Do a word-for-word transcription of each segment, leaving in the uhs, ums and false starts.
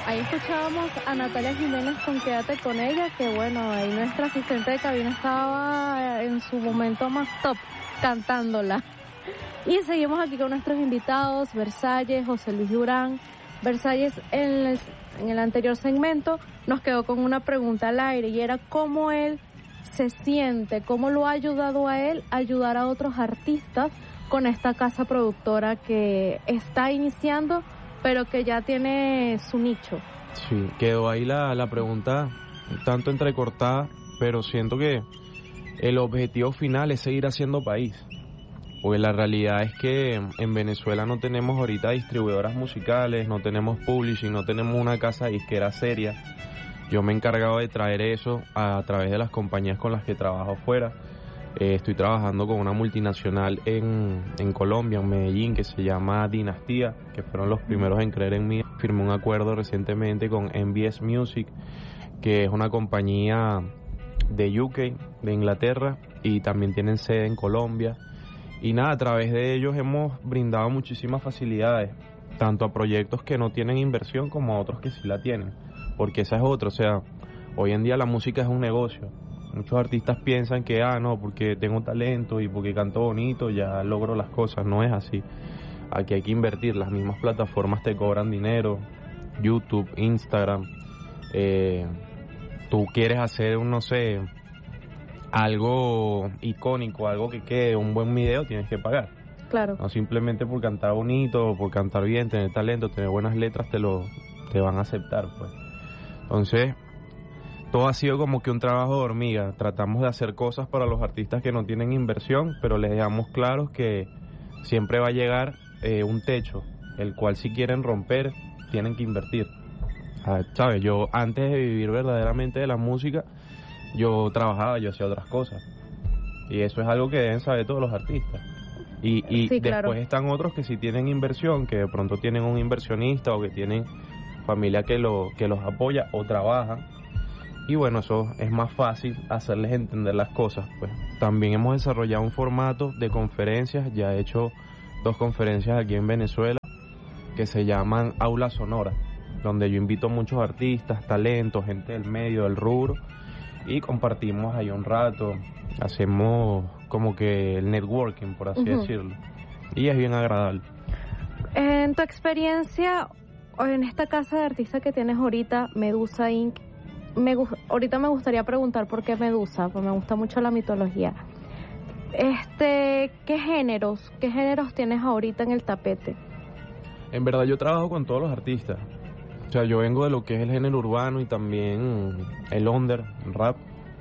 ahí escuchábamos a Natalia Jiménez con Quédate con ella, que bueno, ahí nuestra asistente de cabina estaba en su momento más top cantándola. Y seguimos aquí con nuestros invitados, Versalles, José Luis Durán. Versalles, en el, en el anterior segmento nos quedó con una pregunta al aire y era cómo él se siente, cómo lo ha ayudado a él a ayudar a otros artistas con esta casa productora que está iniciando, pero que ya tiene su nicho. Sí, quedó ahí la, la pregunta tanto entrecortada, pero siento que el objetivo final es seguir haciendo país. Porque la realidad es que en Venezuela no tenemos ahorita distribuidoras musicales, no tenemos publishing, no tenemos una casa disquera seria. Yo me he encargado de traer eso a, a través de las compañías con las que trabajo fuera. Eh, estoy trabajando con una multinacional en, en Colombia, en Medellín, que se llama Dinastía, que fueron los primeros en creer en mí. Firmé un acuerdo recientemente con M V S Music, que es una compañía de U K, de Inglaterra, y también tienen sede en Colombia. Y nada, a través de ellos hemos brindado muchísimas facilidades, tanto a proyectos que no tienen inversión como a otros que sí la tienen, porque esa es otra, o sea, hoy en día la música es un negocio. Muchos artistas piensan que, ah, no, porque tengo talento y porque canto bonito ya logro las cosas. No es así. Aquí hay que invertir. Las mismas plataformas te cobran dinero. YouTube, Instagram. Eh, tú quieres hacer, un, no sé, algo icónico, algo que quede, un buen video, tienes que pagar. Claro. No simplemente por cantar bonito, por cantar bien, tener talento, tener buenas letras, te lo te van a aceptar, pues. Entonces, todo ha sido como que un trabajo de hormiga. Tratamos de hacer cosas para los artistas que no tienen inversión, pero les dejamos claros que siempre va a llegar eh, un techo, el cual si quieren romper, tienen que invertir. Ah, ¿sabes? Yo antes de vivir verdaderamente de la música, yo trabajaba, yo hacía otras cosas. Y eso es algo que deben saber todos los artistas. Y, y sí, después claro. Están otros que sí tienen inversión, que de pronto tienen un inversionista o que tienen familia que, lo, que los apoya o trabajan. Y bueno, eso es más fácil hacerles entender las cosas. Pues también hemos desarrollado un formato de conferencias, ya he hecho dos conferencias aquí en Venezuela que se llaman Aula Sonora, donde yo invito a muchos artistas, talentos, gente del medio, del rubro, y compartimos ahí un rato, hacemos como que el networking, por así uh-huh. decirlo, y es bien agradable. En tu experiencia, en esta casa de artistas que tienes ahorita, Medusa incorporated, Me, ahorita me gustaría preguntar por qué Medusa, pues me gusta mucho la mitología. Este, ¿qué géneros, qué géneros tienes ahorita en el tapete? En verdad yo trabajo con todos los artistas. O sea, yo vengo de lo que es el género urbano y también el under, el rap.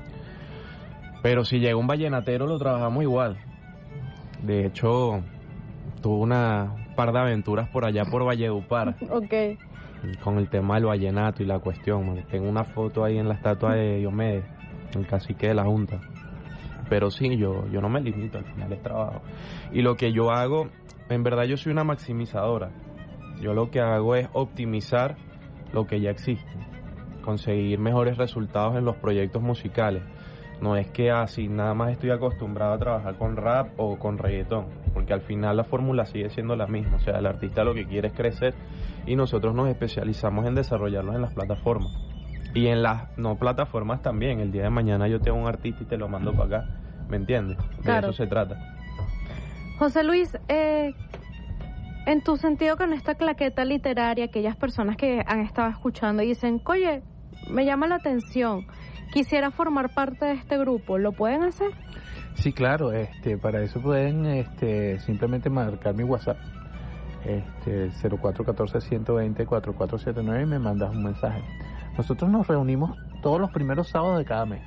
Pero si llega un vallenatero lo trabajamos igual. De hecho, tuve una par de aventuras por allá por Valledupar. Ok. Con el tema del vallenato y la cuestión, man. Tengo una foto ahí en la estatua de Diomedes, el cacique de la Junta. Pero sí, yo, yo no me limito, al final es trabajo. Y lo que yo hago, en verdad yo soy una maximizadora. Yo lo que hago es optimizar lo que ya existe, conseguir mejores resultados en los proyectos musicales. No es que así nada más estoy acostumbrado a trabajar con rap o con reggaetón, porque al final la fórmula sigue siendo la misma. O sea, el artista lo que quiere es crecer y nosotros nos especializamos en desarrollarlos en las plataformas. Y en las no plataformas también. El día de mañana yo tengo un artista y te lo mando para acá, ¿me entiendes? De claro. eso se trata. José Luis, eh, en tu sentido con esta claqueta literaria, aquellas personas que han estado escuchando y dicen, oye, me llama la atención, quisiera formar parte de este grupo, ¿lo pueden hacer? Sí, claro, este, para eso pueden este, simplemente marcar mi WhatsApp, este, cero cuatro uno cuatro, uno dos cero, cuatro cuatro siete nueve, y me mandas un mensaje. Nosotros nos reunimos todos los primeros sábados de cada mes.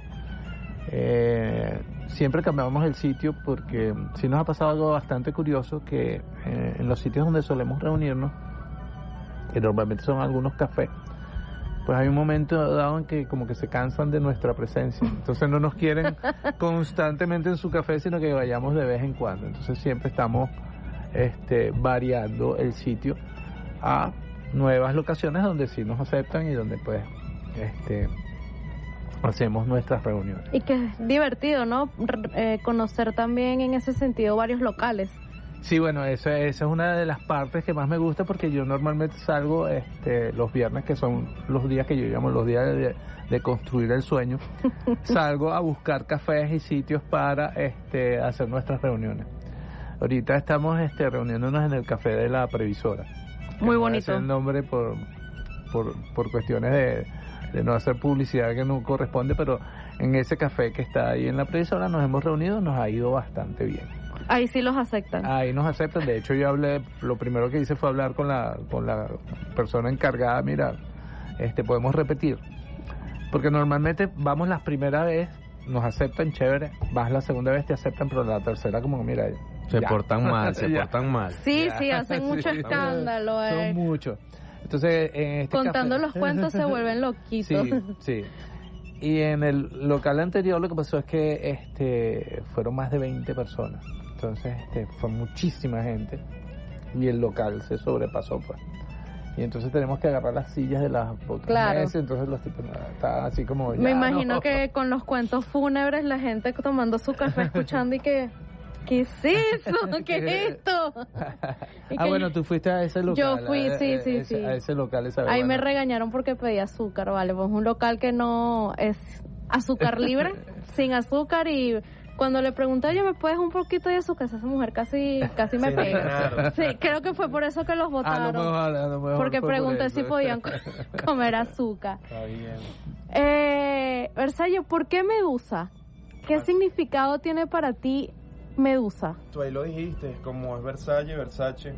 Eh, siempre cambiamos el sitio porque sí nos ha pasado algo bastante curioso, que eh, en los sitios donde solemos reunirnos, que normalmente son algunos cafés, pues hay un momento dado en que como que se cansan de nuestra presencia, entonces no nos quieren constantemente en su café, sino que vayamos de vez en cuando. Entonces siempre estamos este, variando el sitio a nuevas locaciones donde sí nos aceptan y donde pues este hacemos nuestras reuniones. Y que es divertido, ¿no? Eh, conocer también en ese sentido varios locales. Sí, bueno, esa, esa es una de las partes que más me gusta porque yo normalmente salgo este, los viernes, que son los días que yo llamo los días de, de construir el sueño. Salgo a buscar cafés y sitios para este, hacer nuestras reuniones. Ahorita estamos este, reuniéndonos en el café de la Previsora. Muy No bonito. es el nombre por, por, por cuestiones de, de no hacer publicidad que no corresponde, pero en ese café que está ahí en la Previsora nos hemos reunido, nos ha ido bastante bien. Ahí sí los aceptan. Ahí nos aceptan. De hecho, yo hablé, lo primero que hice fue hablar con la con la persona encargada. Mira, este podemos repetir, porque normalmente vamos la primera vez, nos aceptan, chévere, vas la segunda vez, te aceptan, pero la tercera como, mira, Se ya. portan mal, se Ya. portan mal. Sí, Ya. sí, hacen mucho Sí. escándalo. eh. Son muchos. Entonces, en este Contando café- los cuentos se vuelven loquitos. Sí, sí. Y en el local anterior lo que pasó es que este fueron más de veinte personas. Entonces, este fue muchísima gente y el local se sobrepasó, pues. Y entonces tenemos que agarrar las sillas de las otras Claro. mesas, entonces los tipos nada, estaban así como... Me ya, imagino no. que con los cuentos fúnebres la gente tomando su café escuchando y que... ¿Qué es eso? ¿Qué es esto? Y Ah, que bueno, tú fuiste a ese local. Yo fui, a- sí, a- sí, ese- sí. A ese local esa vez. Ahí me bueno. regañaron porque pedí azúcar, vale, pues un local que no es azúcar libre, sin azúcar, y cuando le pregunté, oye, ¿me puedes un poquito de azúcar? Esa mujer casi casi me Sí, pega. claro. Sí, creo que fue por eso que los A lo votaron. mejor, a lo mejor Porque fue por pregunté eso. si podían co- comer azúcar. Está bien. Eh, Versalles, ¿por qué Medusa? ¿Qué significado tiene para ti Medusa? Tú ahí lo dijiste, como es Versace, Versace,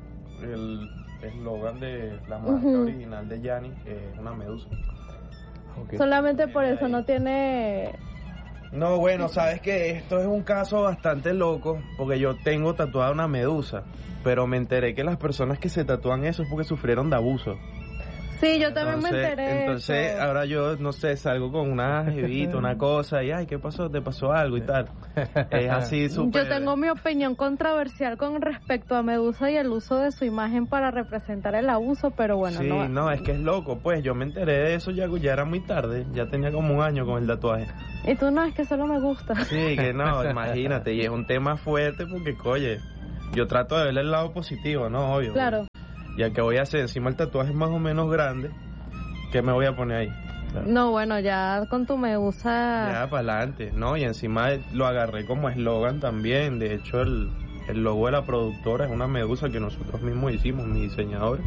el eslogan de la marca Ujú. original de Gianni es una medusa. Ok. Solamente por eso no tiene... No, bueno, sabes que esto es un caso bastante loco, porque yo tengo tatuada una medusa, pero me enteré que las personas que se tatúan eso es porque sufrieron de abuso. Sí, yo también Entonces, me enteré. de entonces eso. ahora yo, no sé, salgo con una jevita, una cosa, y ay, ¿qué pasó? ¿Te pasó algo y tal? Es así súper... Yo tengo mi opinión controversial con respecto a Medusa y el uso de su imagen para representar el abuso, pero bueno, sí, no. no, es que es loco, pues yo me enteré de eso ya, ya era muy tarde, ya tenía como un año con el tatuaje. Y tú no, es que solo me gusta. Sí, que no, imagínate, y es un tema fuerte porque, oye, yo trato de verle el lado positivo, ¿no? Obvio. Claro. Ya que voy a hacer, encima el tatuaje es más o menos grande, ¿qué me voy a poner ahí? Claro. No, bueno, ya con tu Medusa... Ya, para adelante, ¿no? Y encima lo agarré como eslogan también, de hecho el, el logo de la productora es una medusa que nosotros mismos hicimos, mis diseñadores.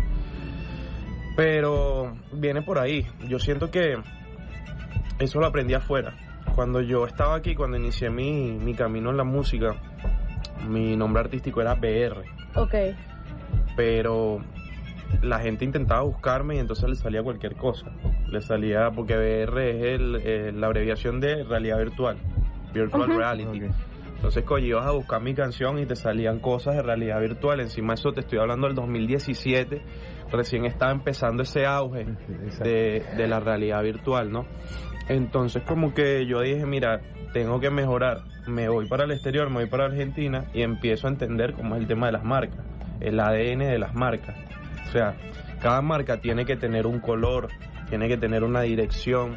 Pero viene por ahí, yo siento que eso lo aprendí afuera. Cuando yo estaba aquí, cuando inicié mi, mi camino en la música, mi nombre artístico era B R, Ok. pero la gente intentaba buscarme y entonces le salía cualquier cosa. Le salía, porque V R es el, eh, la abreviación de realidad virtual, Virtual Ujú. Reality. Ok. Entonces, coño, ibas a buscar mi canción y te salían cosas de realidad virtual. Encima eso te estoy hablando del dos mil diecisiete, recién estaba empezando ese auge Exacto. de, de la realidad virtual, ¿no? Entonces como que yo dije, mira, tengo que mejorar, me voy para el exterior, me voy para Argentina y empiezo a entender cómo es el tema de las marcas, el A D N de las marcas. O sea, cada marca tiene que tener un color, tiene que tener una dirección,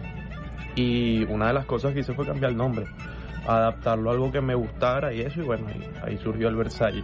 y una de las cosas que hice fue cambiar el nombre, adaptarlo a algo que me gustara y eso, y bueno, ahí, ahí surgió el Versace.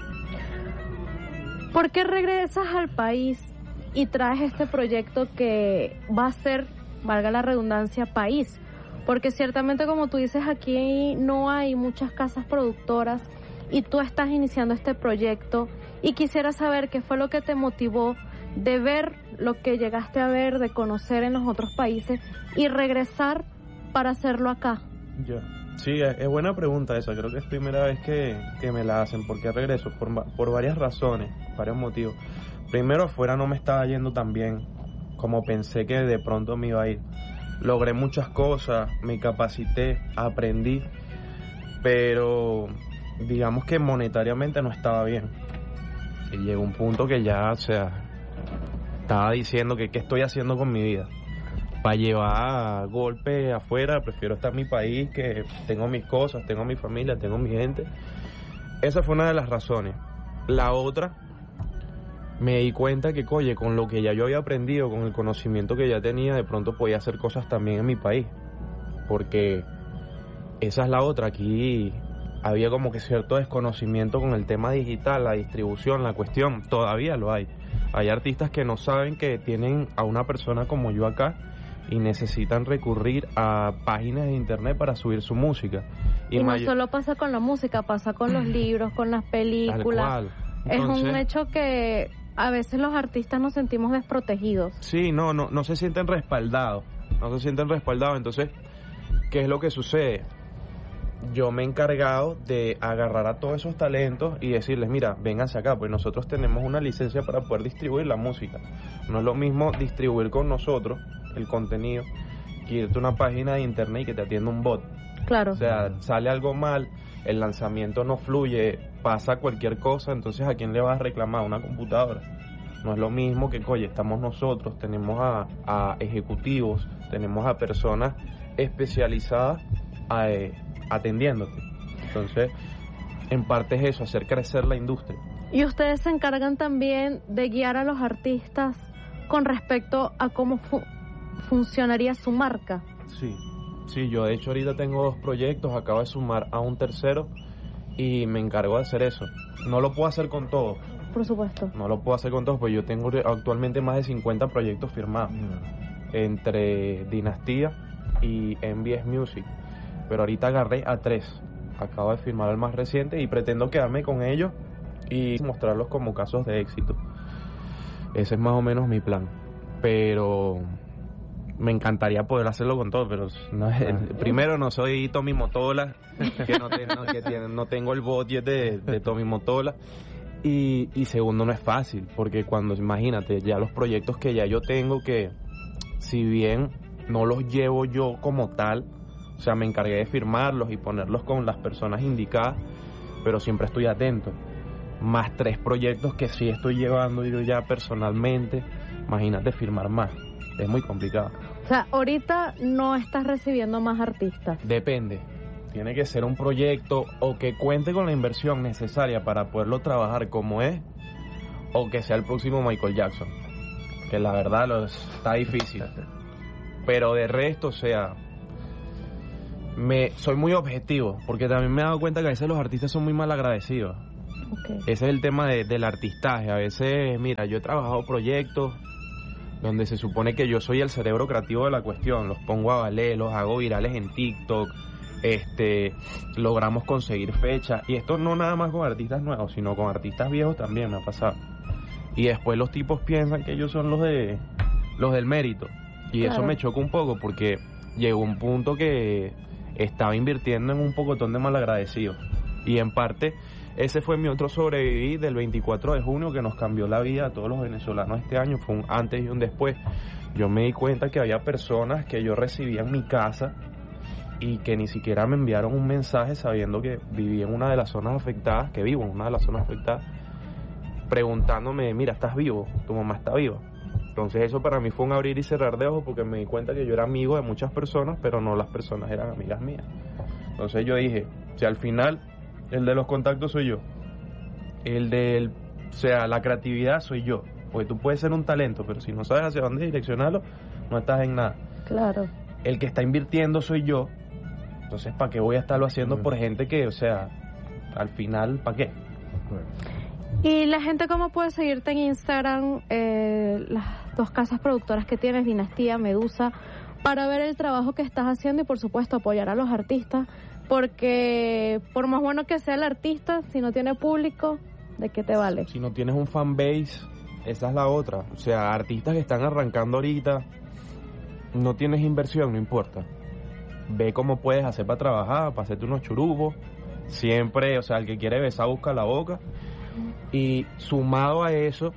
¿Por qué regresas al país y traes este proyecto que va a ser, valga la redundancia, país? Porque ciertamente, como tú dices, aquí no hay muchas casas productoras y tú estás iniciando este proyecto, y quisiera saber qué fue lo que te motivó de ver lo que llegaste a ver, de conocer en los otros países y regresar para hacerlo acá. Ya. Sí, es, es buena pregunta esa. Creo que es primera vez que, que me la hacen. ¿Por qué regreso? Por, va- por varias razones, varios motivos. Primero, afuera no me estaba yendo tan bien como pensé que de pronto me iba a ir. Logré muchas cosas, me capacité, aprendí, pero digamos que monetariamente no estaba bien. Y llegó un punto que ya, o sea, estaba diciendo que qué estoy haciendo con mi vida. Para llevar golpes afuera, prefiero estar en mi país, que tengo mis cosas, tengo mi familia, tengo mi gente. Esa fue una de las razones. La otra, me di cuenta que, oye, con lo que ya yo había aprendido, con el conocimiento que ya tenía, de pronto podía hacer cosas también en mi país. Porque esa es la otra, aquí había como que cierto desconocimiento con el tema digital, la distribución, la cuestión, todavía lo hay. Hay artistas que no saben que tienen a una persona como yo acá y necesitan recurrir a páginas de internet para subir su música. Y, y no mayor... solo pasa con la música, pasa con los libros, con las películas. Tal cual. Entonces, es un hecho que a veces los artistas nos sentimos desprotegidos. Sí, no, no, no se sienten respaldados, no se sienten respaldados. Entonces, ¿qué es lo que sucede? Yo me he encargado de agarrar a todos esos talentos y decirles, mira, vénganse acá, pues nosotros tenemos una licencia para poder distribuir la música. No es lo mismo distribuir con nosotros el contenido que irte a una página de internet y que te atienda un bot. Claro. O sea, sale algo mal, el lanzamiento no fluye, pasa cualquier cosa, entonces ¿a quién le vas a reclamar? ¿A una computadora? No es lo mismo que, oye, estamos nosotros, tenemos a, a ejecutivos, tenemos a personas especializadas a, eh, atendiéndote. Entonces, en parte es eso, hacer crecer la industria. Y ustedes se encargan también de guiar a los artistas con respecto a cómo fu- funcionaría su marca. Sí, sí, yo de hecho ahorita tengo dos proyectos, acabo de sumar a un tercero y me encargo de hacer eso. No lo puedo hacer con todos. Por supuesto. No lo puedo hacer con todos, porque yo tengo actualmente más de cincuenta proyectos firmados mm. entre Dinastía y M B S Music. Pero ahorita agarré a tres. Acabo de firmar el más reciente y pretendo quedarme con ellos y mostrarlos como casos de éxito. Ese es más o menos mi plan. Pero me encantaría poder hacerlo con todo, pero no, el, primero no soy Tommy Motola, que no, te, no, que tiene, no tengo el budget de, de Tommy Motola. Y, y segundo, no es fácil, porque cuando, imagínate, ya los proyectos que ya yo tengo, que si bien no los llevo yo como tal, o sea, me encargué de firmarlos y ponerlos con las personas indicadas, pero siempre estoy atento. Más tres proyectos que sí estoy llevando yo ya personalmente, imagínate firmar más, es muy complicado. O sea, ahorita no estás recibiendo más artistas. Depende. Tiene que ser un proyecto o que cuente con la inversión necesaria para poderlo trabajar como es, o que sea el próximo Michael Jackson, que la verdad lo está difícil. Pero de resto, o sea, me soy muy objetivo, porque también me he dado cuenta que a veces los artistas son muy mal agradecidos. Okay. Ese es el tema de, del artistaje. A veces, mira, yo he trabajado proyectos donde se supone que yo soy el cerebro creativo de la cuestión, los pongo a valer, los hago virales en TikTok, este logramos conseguir fechas, y esto no nada más con artistas nuevos, sino con artistas viejos también me ha pasado, y después los tipos piensan que ellos son los de los del mérito, y claro, eso me choca un poco, porque llegó un punto que estaba invirtiendo en un pocotón de malagradecidos, y en parte ese fue mi otro sobrevivir del veinticuatro de junio, que nos cambió la vida a todos los venezolanos este año. Fue un antes y un después. Yo me di cuenta que había personas que yo recibía en mi casa y que ni siquiera me enviaron un mensaje sabiendo que vivía en una de las zonas afectadas, que vivo en una de las zonas afectadas, preguntándome, mira, ¿estás vivo? ¿Tu mamá está viva? Entonces eso para mí fue un abrir y cerrar de ojos, porque me di cuenta que yo era amigo de muchas personas, pero no las personas eran amigas mías. Entonces yo dije, si al final el de los contactos soy yo, el del, o sea, la creatividad soy yo, porque tú puedes ser un talento, pero si no sabes hacia dónde direccionarlo, no estás en nada. Claro. El que está invirtiendo soy yo, entonces ¿para qué voy a estarlo haciendo mm. por gente que, o sea, al final, ¿para qué? Bueno. ¿Y la gente cómo puede seguirte en Instagram, eh, las dos casas productoras que tienes, Dinastía, Medusa, para ver el trabajo que estás haciendo y por supuesto apoyar a los artistas? Porque por más bueno que sea el artista, si no tiene público, ¿de qué te vale? Si no tienes un fanbase, esa es la otra. O sea, artistas que están arrancando ahorita, no tienes inversión, no importa. Ve cómo puedes hacer para trabajar, para hacerte unos churubos. Siempre, o sea, el que quiere besar busca la boca. Y sumado a eso,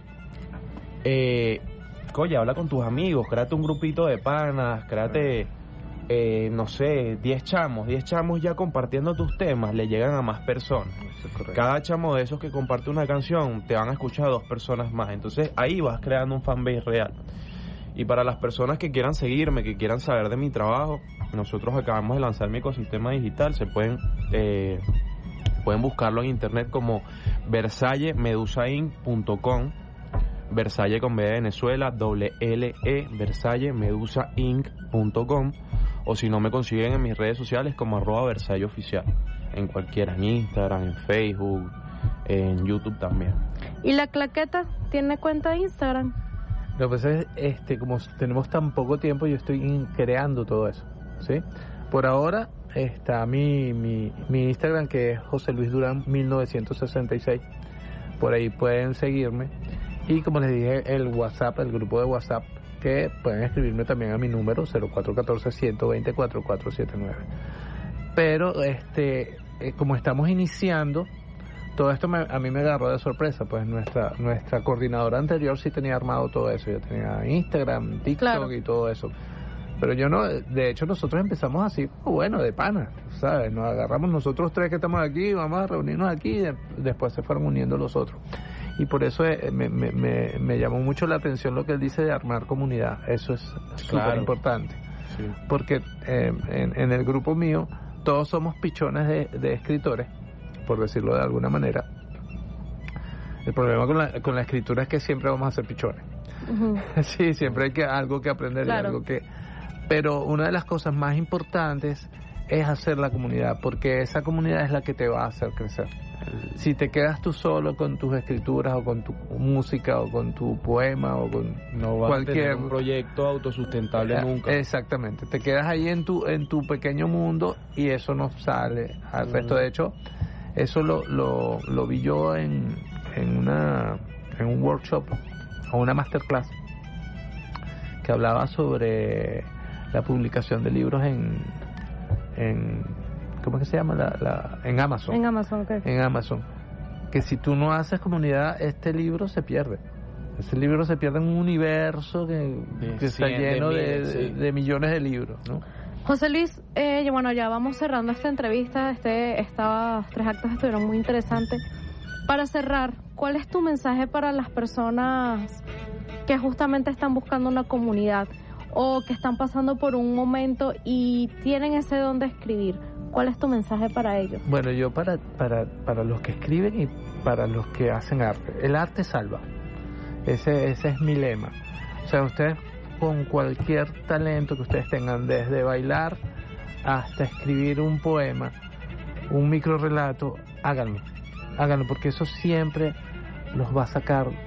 eh, oye, habla con tus amigos, créate un grupito de panas, créate... Eh, no sé, diez chamos, diez chamos ya compartiendo tus temas, le llegan a más personas. Cada chamo de esos que comparte una canción, te van a escuchar a dos personas más. Entonces ahí vas creando un fanbase real. Y para las personas que quieran seguirme, que quieran saber de mi trabajo, nosotros acabamos de lanzar mi ecosistema digital. Se pueden eh, pueden buscarlo en internet como versalle medusa inc punto com, Versalle con B de Venezuela, doble L E, versalle medusa inc punto com, o si no me consiguen en mis redes sociales como arroba Versalles Oficial, en cualquiera, en Instagram, en Facebook, en YouTube también. ¿Y la claqueta tiene cuenta de Instagram? Lo que pasa es, este, como tenemos tan poco tiempo, yo estoy in- creando todo eso, ¿sí? Por ahora está mi, mi, mi Instagram, que es José Luis Durán mil novecientos sesenta y seis. Por ahí pueden seguirme. Y como les dije, el WhatsApp, el grupo de WhatsApp, que pueden escribirme también a mi número cero cuatro uno cuatro, uno dos cero, cuatro cuatro siete nueve. Pero este, eh, como estamos iniciando, todo esto me, a mí me agarró de sorpresa, pues nuestra nuestra coordinadora anterior sí tenía armado todo eso, ya tenía Instagram, TikTok, claro, y todo eso. Pero yo no, de hecho nosotros empezamos así, bueno, de pana, ¿sabes? Nos agarramos nosotros tres que estamos aquí, vamos a reunirnos aquí, y de, después se fueron uniendo los otros. Y por eso eh, me, me, me, me llamó mucho la atención lo que él dice de armar comunidad, eso es súper Claro. importante. Sí. Porque eh, en, en el grupo mío todos somos pichones de, de escritores, por decirlo de alguna manera. El problema con la, con la escritura es que siempre vamos a ser pichones. Uh-huh. Sí, siempre hay que, algo que aprender, claro, y algo que... Pero una de las cosas más importantes es hacer la comunidad, porque esa comunidad es la que te va a hacer crecer. Si te quedas tú solo con tus escrituras o con tu música o con tu poema o con no vas cualquier a tener un proyecto autosustentable nunca. Exactamente, te quedas ahí en tu en tu pequeño mundo y eso no sale al mm. resto. De hecho, eso lo lo, lo vi yo en en una en un workshop o una masterclass que hablaba sobre la publicación de libros en en ¿cómo es que se llama? La, la, en Amazon. En Amazon, ok. En Amazon. Que si tú no haces comunidad, este libro se pierde. Ese libro se pierde en un universo que, de que está lleno de, de, de, de millones de libros, ¿no? José Luis, eh, bueno, ya vamos cerrando esta entrevista. Este, estos tres actos estuvieron muy interesantes. Para cerrar, ¿cuál es tu mensaje para las personas que justamente están buscando una comunidad o que están pasando por un momento y tienen ese don de escribir? ¿Cuál es tu mensaje para ellos? Bueno, yo para, para, para los que escriben y para los que hacen arte. El arte salva. Ese, ese es mi lema. O sea, ustedes con cualquier talento que ustedes tengan, desde bailar hasta escribir un poema, un microrrelato, háganlo. Háganlo, porque eso siempre los va a sacar